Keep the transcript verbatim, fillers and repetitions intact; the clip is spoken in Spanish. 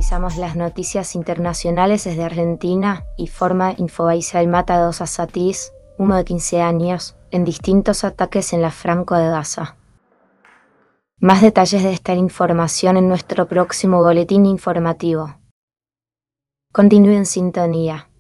Revisamos las noticias internacionales desde Argentina y forma Infobae mata a dos asatíes, uno de quince años, en distintos ataques en la Franja de Gaza. Más detalles de esta información en nuestro próximo boletín informativo. Continúe en sintonía.